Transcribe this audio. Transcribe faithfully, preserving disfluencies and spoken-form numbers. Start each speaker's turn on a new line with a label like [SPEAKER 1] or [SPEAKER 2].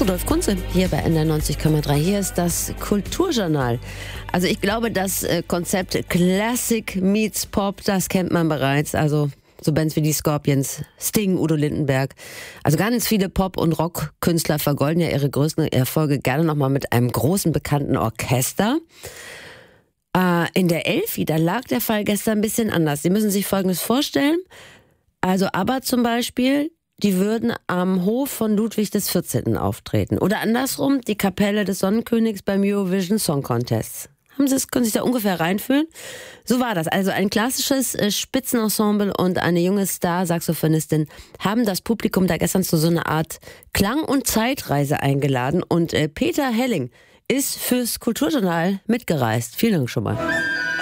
[SPEAKER 1] Rudolf Kunze hier bei N D R neunzig Komma drei. Hier ist das Kulturjournal. Also ich glaube, das äh, Konzept Classic meets Pop, das kennt man bereits. Also so Bands wie die Scorpions, Sting, Udo Lindenberg. Also ganz viele Pop- und Rockkünstler vergolden ja ihre größten Erfolge gerne nochmal mit einem großen, bekannten Orchester. Äh, in der Elfi, da lag der Fall gestern ein bisschen anders. Sie müssen sich Folgendes vorstellen. Also ABBA zum Beispiel, die würden am Hof von Ludwig des vierzehnten auftreten. Oder andersrum, die Kapelle des Sonnenkönigs beim Eurovision Song Contest. Haben Sie es, können Sie sich da ungefähr reinfühlen? So war das. Also ein klassisches äh, Spitzenensemble und eine junge Star-Saxophonistin haben das Publikum da gestern zu so einer Art Klang- und Zeitreise eingeladen. Und äh, Peter Helling ist fürs Kulturjournal mitgereist. Vielen Dank schon mal.